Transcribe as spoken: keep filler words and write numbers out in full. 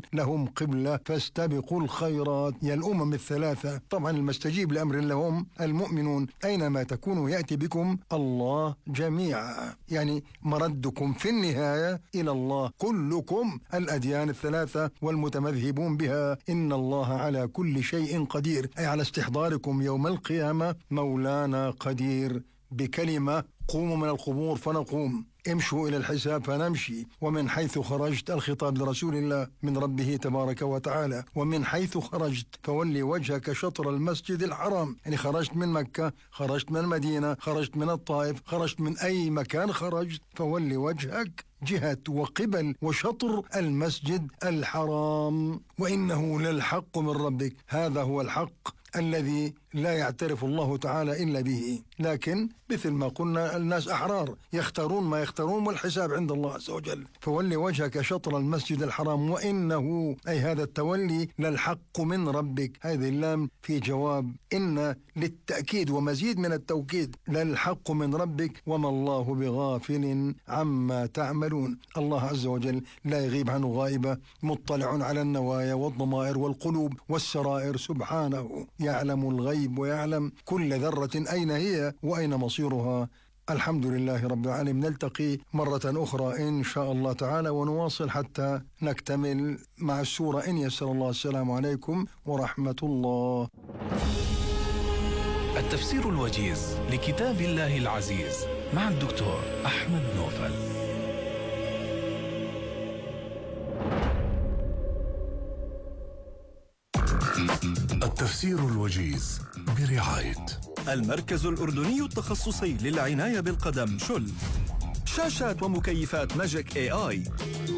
لهم قبلة فاستبقوا الخيرات. يا الأمم الثلاثة طبعا المستجيب لأمر لهم المؤمنون، أينما تكونوا يأتي بكم الله جميعا، يعني مردكم في النهاية إلى الله كلكم، الأديان الثلاثة والمتمذهبون بها. إن الله على كل شيء قدير، أي على استحضاركم يوم القيامة مولانا قدير. بكلمة قوموا من القبور فنقوم، امشوا إلى الحساب فنمشي. ومن حيث خرجت، الخطاب لرسول الله من ربه تبارك وتعالى، ومن حيث خرجت فولي وجهك شطر المسجد الحرام، يعني خرجت من مكة، خرجت من المدينة، خرجت من الطائف، خرجت من أي مكان خرجت، فولي وجهك جهة وقبل وشطر المسجد الحرام، وإنه للحق من ربك. هذا هو الحق الذي لا يعترف الله تعالى إلا به، لكن مثل ما قلنا الناس أحرار يختارون ما يختارون، والحساب عند الله عز وجل. فولي وجهك شطر المسجد الحرام وإنه، أي هذا التولي، للحق من ربك. هذه اللام في جواب إن للتأكيد ومزيد من التوكيد، للحق من ربك وما الله بغافل عما تعملون. الله عز وجل لا يغيب عنه غائبة، مطلع على النوايا والضمائر والقلوب والسرائر سبحانه، يعلم الغيب ويعلم كل ذرة أين هي وأين مصيرها. الحمد لله رب العالمين. نلتقي مرة أخرى إن شاء الله تعالى ونواصل حتى نكتمل مع السورة إن يسر الله. السلام عليكم ورحمة الله. التفسير الوجيز لكتاب الله العزيز مع الدكتور أحمد نوفل. التفسير الوجيز برعاية المركز الأردني التخصصي للعناية بالقدم شل، شاشات ومكيفات ماجيك اي اي،